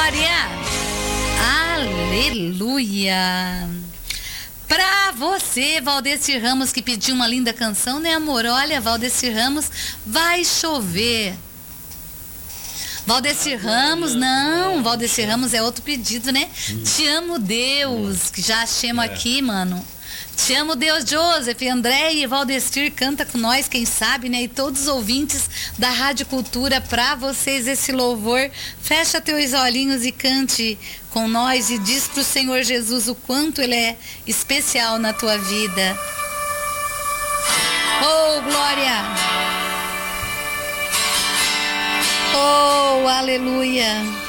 glória! Aleluia! Pra você, Valdeci Ramos, que pediu uma linda canção, né, amor? Olha, Valdeci Ramos, vai chover. Valdeci Ramos, não, Valdeci Ramos é outro pedido, né? Te amo, Deus, que já achamos aqui, mano. Te amo, Deus. Joseph, André e Valdecir canta com nós, quem sabe, né? E todos os ouvintes da Rádio Cultura, pra vocês esse louvor. Fecha teus olhinhos e cante com nós e diz pro Senhor Jesus o quanto Ele é especial na tua vida. Oh, glória! Oh, aleluia!